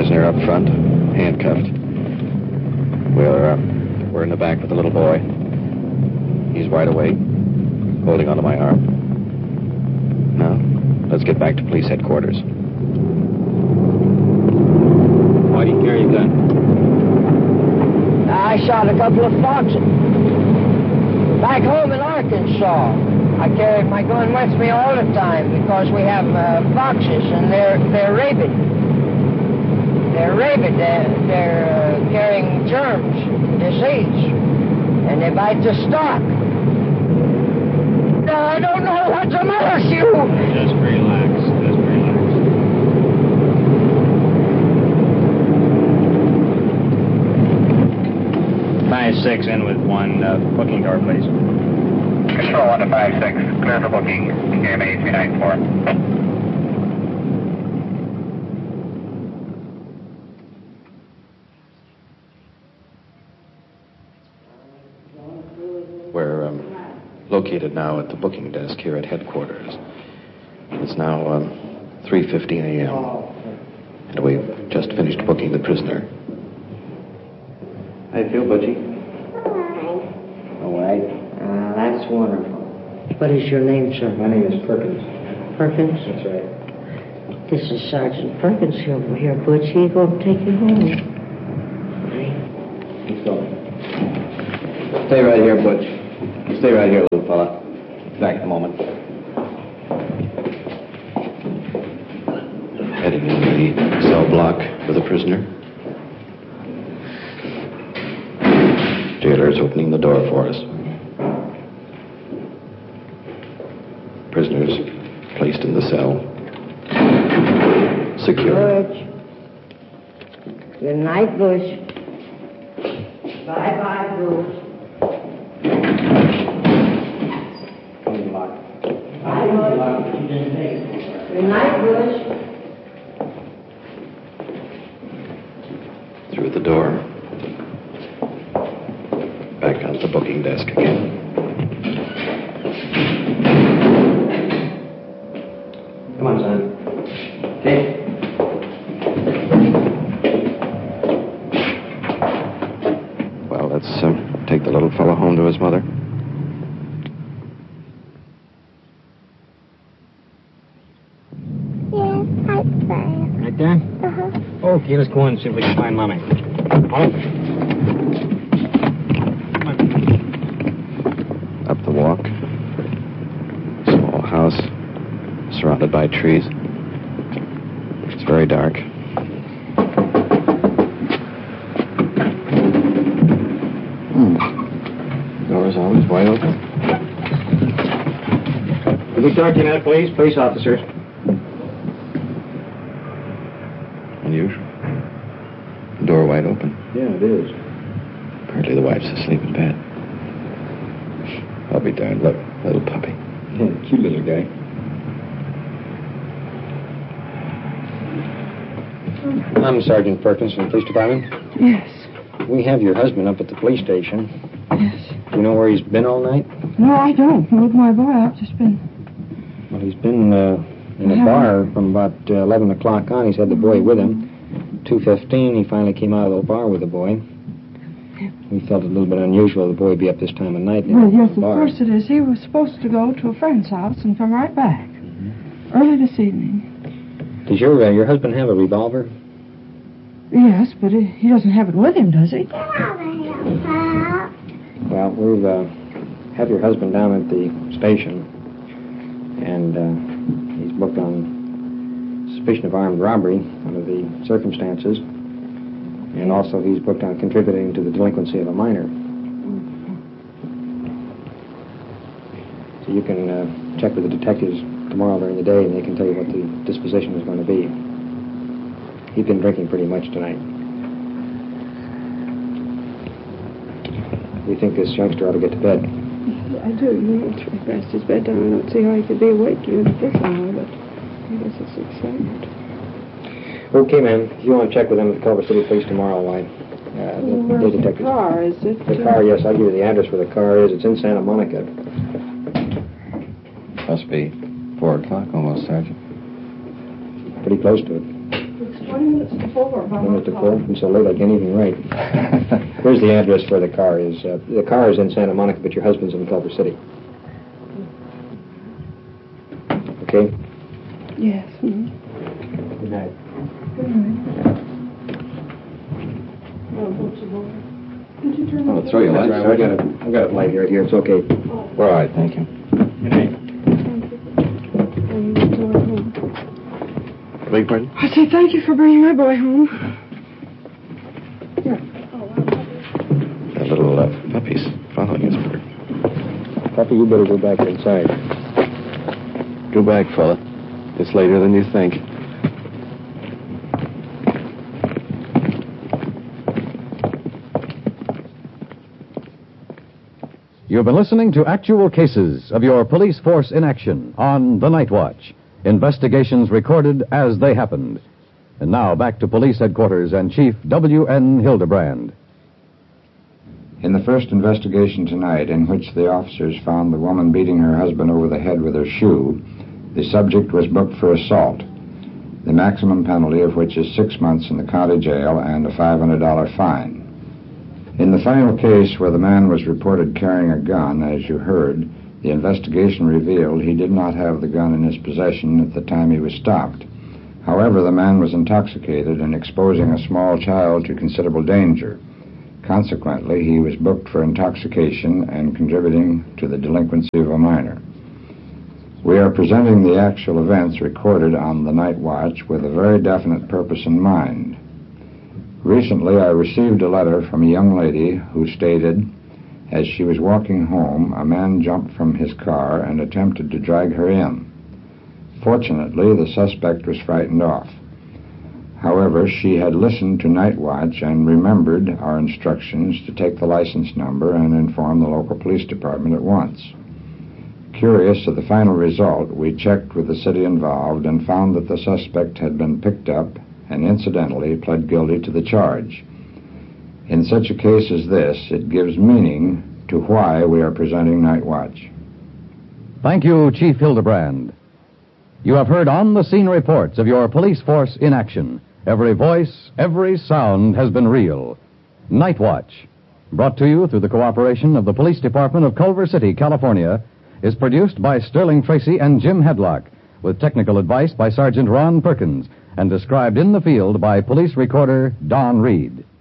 prisoner up front, handcuffed. We're in the back with the little boy. He's wide awake, holding onto my arm. Now, let's get back to police headquarters. Why do you carry a gun? I shot a couple of foxes. Back home in Arkansas, I carried my gun with me all the time because we have foxes and they're rabid. They're rabid. They're carrying germs, disease, and they bite the stock. I don't know what's the matter with you. Just relax. Just relax. 5-6 in with one. Booking door, please. Control 1 to 5-6. Clear for booking. KMA 394. We're located now at the booking desk here at headquarters. It's now 3:50 a.m. And we've just finished booking the prisoner. How you feel, Butchie? All right. That's wonderful. What is your name, sir? My name is Perkins. Perkins? That's right. This is Sergeant Perkins over here, Butch. He's going to take you home. Let's go. Stay right here, Butch. Stay right here, little fella. Back in a moment. Heading into the cell block with the prisoner. Jailer's opening the door for us. Prisoners placed in the cell. Secure. Butch. Good night, Butch. Bye-bye, Butch. Bye, Butch. Good night, Butch. Through the door. Back on the booking desk again. Come on, son. Okay. Well, let's take the little fellow home to his mother. Right there? Uh-huh. Okay, let's go in and see if we can find Mommy. Come on. Up the walk. Small house. Surrounded by trees. It's very dark. Door's always wide open. Can we talk to you now, please? Police officers. Unusual. Door wide open. Yeah, it is. Apparently the wife's asleep in bed. I'll be darned. Look, little puppy. Yeah, cute little guy. I'm Sergeant Perkins from the police department. Yes. We have your husband up at the police station. Yes. Do you know where he's been all night? No, I don't. With my boy, I've just been... Well, he's been in a bar from about 11 o'clock on. He's had the boy with him. 2:15, he finally came out of the bar with the boy. We felt it a little bit unusual the boy be up this time of night. Well, yes, of course it is. He was supposed to go to a friend's house and come right back. Early this evening. Does your husband have a revolver? Yes, but he doesn't have it with him, does he? Well, we've have your husband down at the station, and he's booked on suspicion of armed robbery under the circumstances, and also he's booked on contributing to the delinquency of a minor. So you can check with the detectives tomorrow during the day, and they can tell you what the disposition is going to be. He's been drinking pretty much tonight. We think this youngster ought to get to bed. I do. You know, it's past his bedtime. I don't see how he could be awake even at this hour, but I guess it's excitement. Okay, ma'am. If you want to check with them at the Culver City Police tomorrow, why? Where's the car? Is it... The car, yes. I'll give you the address where the car is. It's in Santa Monica. Must be 4 o'clock almost, Sergeant. Pretty close to it. It's 20 minutes to 4. 20 minutes to 4? I'm so late I can't even write. Where's the address for the car? The car is in Santa Monica, but your husband's in Culver City. Okay? Yes. Good night. Good night. Did you turn Oh, off throw your lights. I've got a light right here. It's okay. All right, thank you. Good night. Beg pardon? I say thank you for bringing my boy home. That little puppy's following us. Puppy, you better go back inside. Go back, fella. It's later than you think. You've been listening to actual cases of your police force in action on The Night Watch. Investigations recorded as they happened. And now back to police headquarters and Chief W.N. Hildebrand. In the first investigation tonight, in which the officers found the woman beating her husband over the head with her shoe, the subject was booked for assault, the maximum penalty of which is 6 months in the county jail and a $500 fine. In the final case where the man was reported carrying a gun, as you heard, the investigation revealed he did not have the gun in his possession at the time he was stopped. However, the man was intoxicated and exposing a small child to considerable danger. Consequently, he was booked for intoxication and contributing to the delinquency of a minor. We are presenting the actual events recorded on the Night Watch with a very definite purpose in mind. Recently, I received a letter from a young lady who stated, as she was walking home, a man jumped from his car and attempted to drag her in. Fortunately, the suspect was frightened off. However, she had listened to Night Watch and remembered our instructions to take the license number and inform the local police department at once. Curious of the final result, we checked with the city involved and found that the suspect had been picked up and incidentally pled guilty to the charge. In such a case as this, it gives meaning to why we are presenting Night Watch. Thank you, Chief Hildebrand. You have heard on-the-scene reports of your police force in action. Every voice, every sound has been real. Night Watch, brought to you through the cooperation of the Police Department of Culver City, California, is produced by Sterling Tracy and Jim Hedlock, with technical advice by Sergeant Ron Perkins, and described in the field by police recorder Don Reed.